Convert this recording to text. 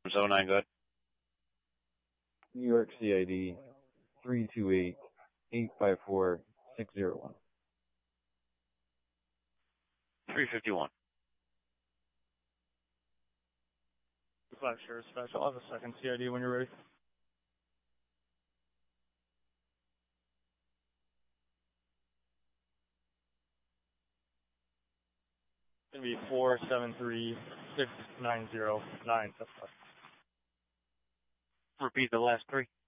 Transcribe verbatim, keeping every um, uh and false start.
oh nine, good. New York C I D three two eight, eight five four, six zero one. three fifty-one. Flash Sheriff Special. I'll have a second C I D when you're ready. It's going to be four seven three, six nine zero nine. Repeat the last three.